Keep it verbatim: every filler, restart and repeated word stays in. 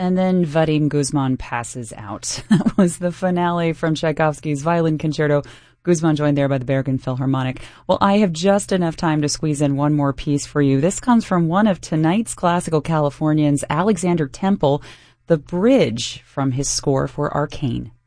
And then Vadim Guzman passes out. That was the finale from Tchaikovsky's Violin Concerto. Guzman joined there by the Bergen Philharmonic. Well, I have just enough time to squeeze in one more piece for you. This comes from one of tonight's classical Californians, Alexander Temple, the bridge from his score for Arcane.